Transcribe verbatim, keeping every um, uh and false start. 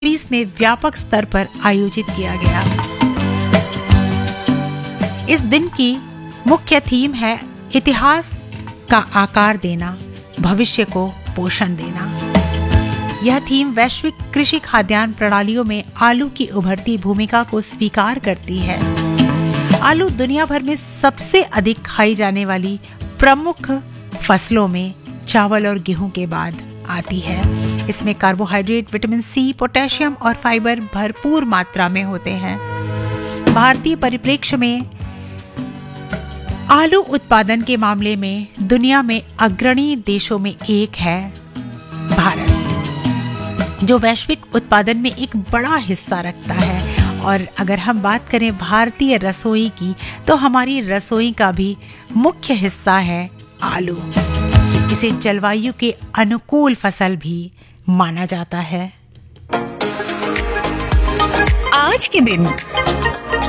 Greece में व्यापक स्तर पर आयोजित किया गया। इस दिन की मुख्य थीम है इतिहास का आकार देना, भविष्य को पोषण देना। यह थीम वैश्विक कृषि खाद्यान्न प्रणालियों में आलू की उभरती भूमिका को स्वीकार करती है। आलू दुनिया भर में सबसे अधिक खाई जाने वाली प्रमुख फसलों में चावल और गेहूं के बाद आती है। इसमें कार्बोहाइड्रेट, विटामिन सी, पोटेशियम और फाइबर भरपूर मात्रा में होते हैं। भारतीय परिप्रेक्ष्य में आलू उत्पादन के मामले में दुनिया में अग्रणी देशों में एक है भारत, जो वैश्विक उत्पादन में एक बड़ा हिस्सा रखता है। और अगर हम बात करें भारतीय रसोई की, तो हमारी रसोई का भी मुख्य हिस्सा है आलू। इसे जलवायु के अनुकूल फसल भी माना जाता है। आज के दिन